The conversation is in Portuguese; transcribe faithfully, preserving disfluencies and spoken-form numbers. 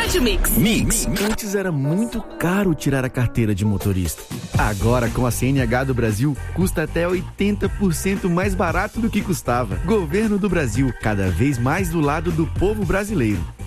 Rádio Mix. Mix. Antes era muito caro tirar a carteira de motorista. Agora, com a C N H do Brasil, custa até oitenta por cento mais barato do que custava. Governo do Brasil, cada vez mais do lado do povo brasileiro.